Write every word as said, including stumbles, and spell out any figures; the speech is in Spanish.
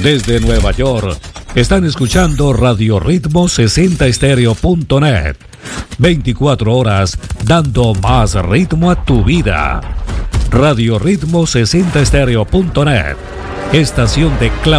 Desde Nueva York, están escuchando Radio Ritmo sesenta estéreo punto net. veinticuatro horas dando más ritmo a tu vida. Radio Ritmo sesenta estéreo punto net. Estación de Clau.